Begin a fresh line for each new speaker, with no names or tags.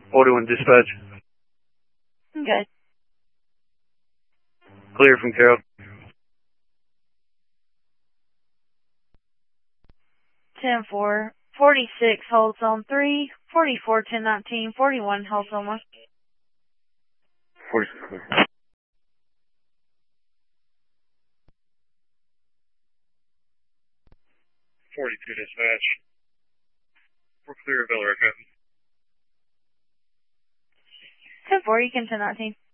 41 dispatch.
Good.
Clear from Carroll.
10-4. 46 holds on 3. 44 10-19. 41 holds on 1.
46 clear. 42 dispatch. We're clear of Elrica.
10-4. You can 10-19.